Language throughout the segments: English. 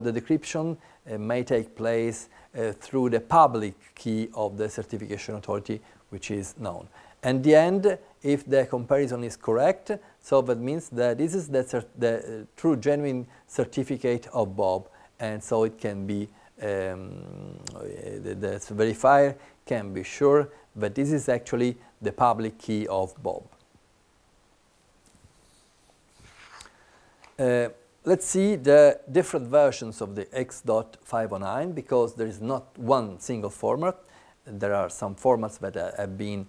the decryption may take place through the public key of the certification authority, which is known. And the end, if the comparison is correct, so that means that this is the true genuine certificate of Bob, and so it can be the verifier can be sure that this is actually the public key of Bob. Let's see the different versions of the X.509, because there is not one single format. There are some formats that have been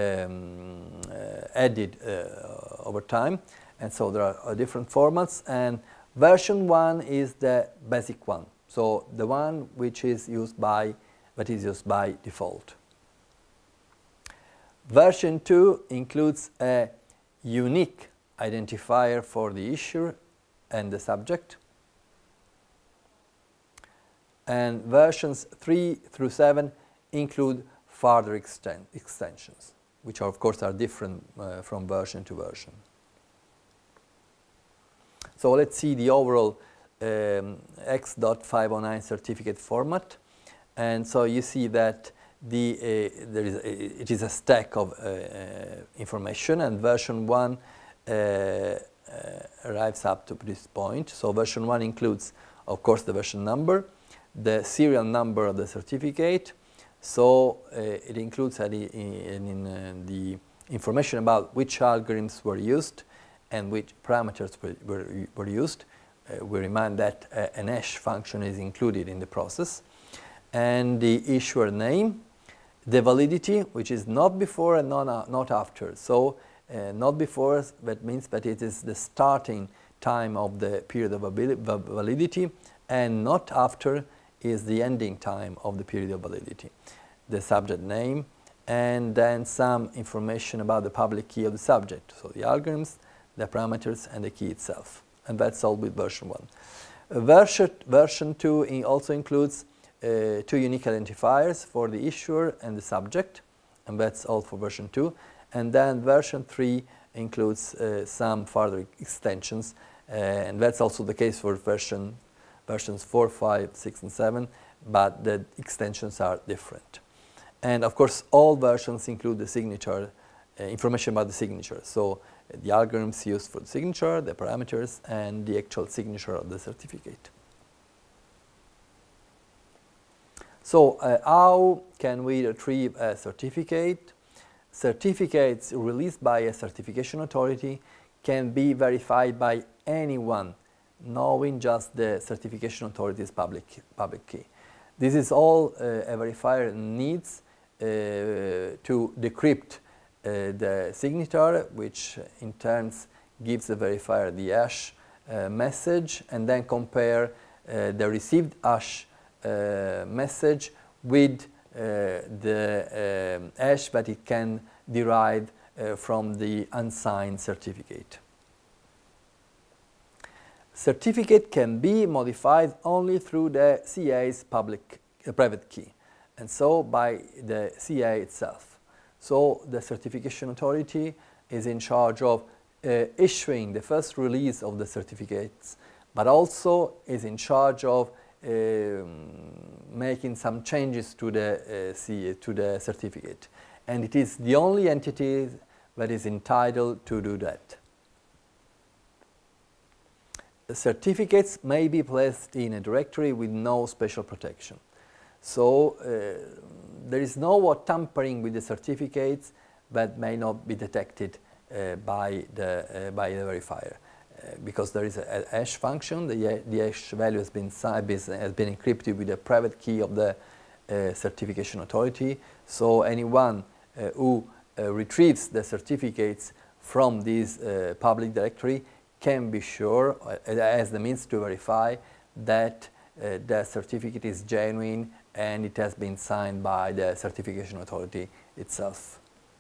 added over time, and so there are different formats, and version 1 is the basic one, so the one which is used by default. Version 2 includes a unique identifier for the issuer and the subject, and versions 3 through 7 include further extensions, which of course are different from version to version. So let's see the overall X.509 certificate format, and so you see that it is a stack of information, and version 1 arrives up to this point. So version 1 includes, of course, the version number, the serial number of the certificate. So it includes the information about which algorithms were used and which parameters were used. We remind that an hash function is included in the process, and the issuer name, the validity, which is not before and not after. So not before, that means that it is the starting time of the period of validity, and not after is the ending time of the period of validity. The subject name, and then some information about the public key of the subject, so the algorithms, the parameters, and the key itself. And that's all with version 1. Version 2 also includes 2 unique identifiers for the issuer and the subject, and that's all for version 2. And then version 3 includes some further extensions, and that's also the case for versions 4, 5, 6, and 7, but the extensions are different. And of course, all versions include the signature, information about the signature. So the algorithms used for the signature, the parameters, and the actual signature of the certificate. So how can we retrieve a certificate? Certificates released by a certification authority can be verified by anyone knowing just the certification authority's public key. This is all a verifier needs to decrypt the signature, which in turns gives the verifier the hash message, and then compare the received hash message with the hash that it can derive from the unsigned certificate. Certificate can be modified only through the CA's private key, and so by the CA itself. So the certification authority is in charge of issuing the first release of the certificates, but also is in charge of making some changes to the certificate, and it is the only entity that is entitled to do that. The certificates may be placed in a directory with no special protection. So there is no tampering with the certificates that may not be detected by the verifier. Because there is a hash function, the hash value has been encrypted with the private key of the certification authority. So anyone who retrieves the certificates from this public directory can be sure, as the means to verify, that the certificate is genuine and it has been signed by the certification authority itself.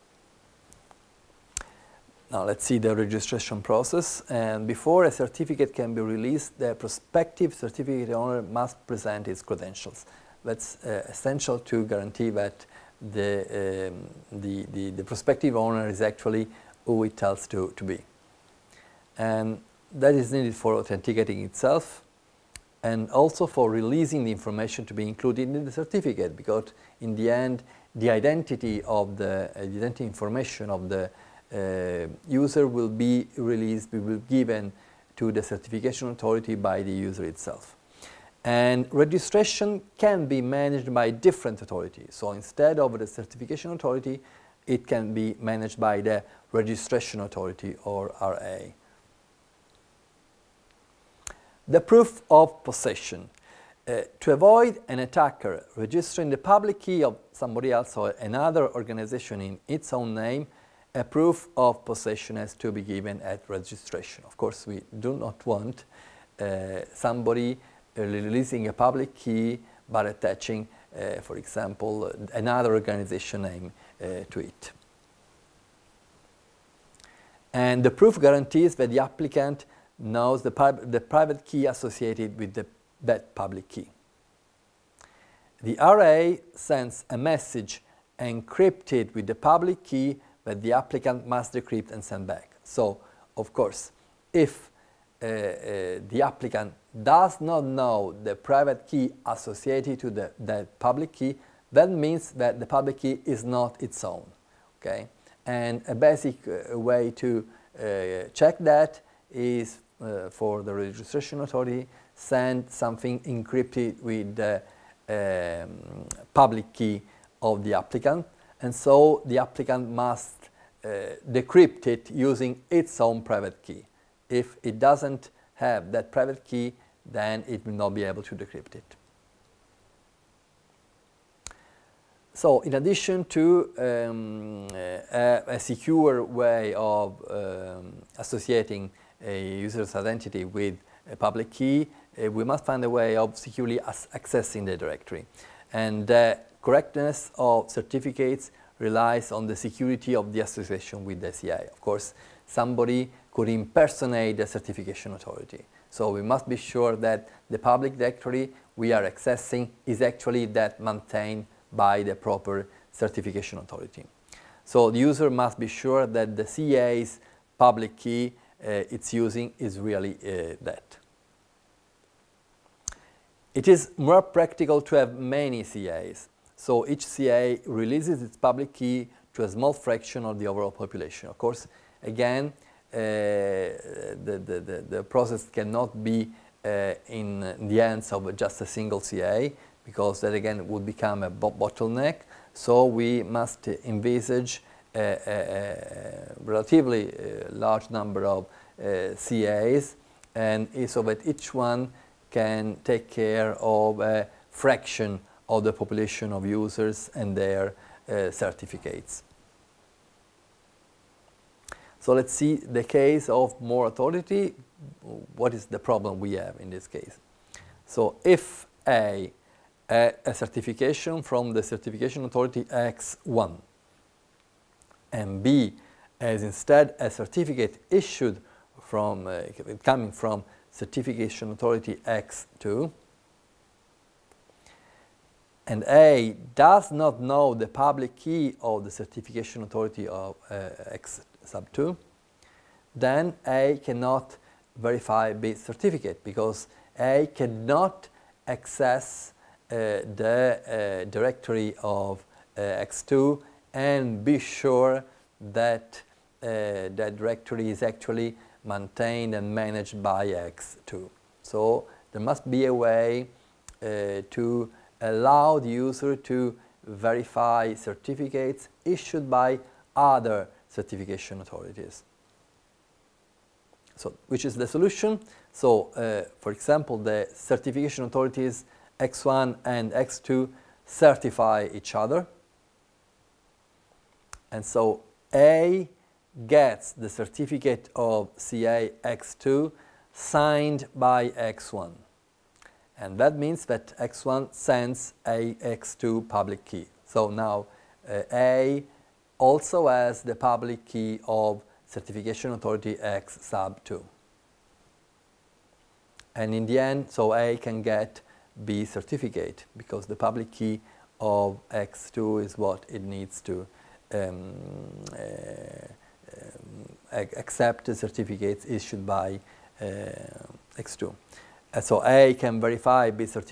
Now let's see the registration process. And before a certificate can be released, the prospective certificate owner must present its credentials. That's essential to guarantee that the prospective owner is actually who it tells to be. And that is needed for authenticating itself. and also for releasing the information to be included in the certificate, because in the end, the identity of the identity information of the user will be released, will be given to the certification authority by the user itself. And registration can be managed by different authorities. So instead of the certification authority, it can be managed by the registration authority, or RA. The proof of possession. To avoid an attacker registering the public key of somebody else or another organization in its own name, a proof of possession has to be given at registration. Of course, we do not want somebody releasing a public key but attaching, for example, another organization name to it. And the proof guarantees that the applicant knows the private key associated with that public key. The RA sends a message encrypted with the public key that the applicant must decrypt and send back. So, of course, if the applicant does not know the private key associated to that public key, that means that the public key is not its own. Okay? And a basic way to check that is for the registration authority, send something encrypted with the public key of the applicant, and so the applicant must decrypt it using its own private key. If it doesn't have that private key, then it will not be able to decrypt it. So, in addition to a secure way of associating a user's identity with a public key, we must find a way of securely accessing the directory. And the correctness of certificates relies on the security of the association with the CA. Of course, somebody could impersonate the certification authority. So we must be sure that the public directory we are accessing is actually that maintained by the proper certification authority. So the user must be sure that the CA's public key it's using is really that. It is more practical to have many CAs. So each CA releases its public key to a small fraction of the overall population. Of course, again, the process cannot be in the hands of just a single CA, because that again would become a bottleneck. So we must envisage a relatively large number of CAs, and so that each one can take care of a fraction of the population of users and their certificates. So let's see the case of more authority. What is the problem we have in this case? So if a certification from the certification authority X1 and B as instead a certificate issued from coming from certification authority X2, and A does not know the public key of the certification authority of X sub 2, then A cannot verify B certificate, because A cannot access the directory of X2 and be sure that that directory is actually maintained and managed by X2. So there must be a way to allow the user to verify certificates issued by other certification authorities. So, which is the solution? So, for example, the certification authorities X1 and X2 certify each other. And so A gets the certificate of CA X2 signed by X1. And that means that X1 sends a X2 public key. So now A also has the public key of certification authority X sub 2. And in the end, so A can get B certificate, because the public key of X2 is what it needs to accept the certificates issued by X2. So A can verify B certificate